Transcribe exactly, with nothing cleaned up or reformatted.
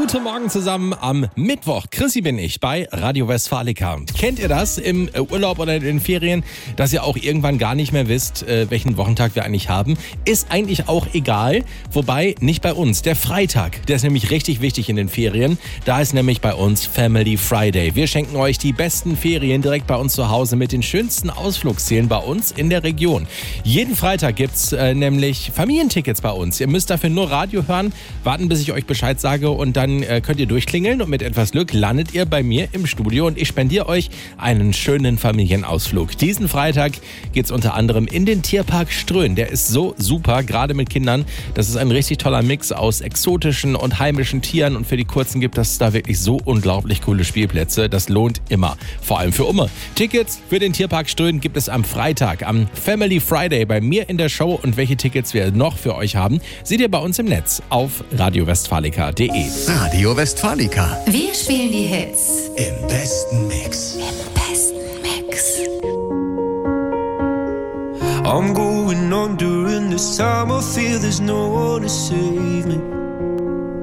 Guten Morgen zusammen am Mittwoch. Chrissy bin ich bei Radio Westfalica. Kennt ihr das im Urlaub oder in den Ferien, dass ihr auch irgendwann gar nicht mehr wisst, welchen Wochentag wir eigentlich haben? Ist eigentlich auch egal, wobei nicht bei uns. Der Freitag, der ist nämlich richtig wichtig in den Ferien. Da ist nämlich bei uns Family Friday. Wir schenken euch die besten Ferien direkt bei uns zu Hause mit den schönsten Ausflugszielen bei uns in der Region. Jeden Freitag gibt's äh, nämlich Familientickets bei uns. Ihr müsst dafür nur Radio hören, warten, bis ich euch Bescheid sage und dann äh, könnt ihr durchklingeln und mit etwas Glück landet ihr bei mir im Studio und ich spendiere euch einen schönen Familienausflug. Diesen Freitag geht's unter anderem in den Tierpark Ströhen. Der ist so super, gerade mit Kindern. Das ist ein richtig toller Mix aus exotischen und heimischen Tieren und für die Kurzen gibt es da wirklich so unglaublich coole Spielplätze. Das lohnt immer, vor allem für Umme. Tickets für den Tierpark Ströhen gibt es am Freitag, am Family Friday bei mir in der Show und welche Tickets wir noch für euch haben, seht ihr bei uns im Netz auf radio westfalica punkt de. Radio Westfalica. Wir spielen die Hits Im besten Mix. im besten Mix. I'm going on during this time. I feel there's no one to save me.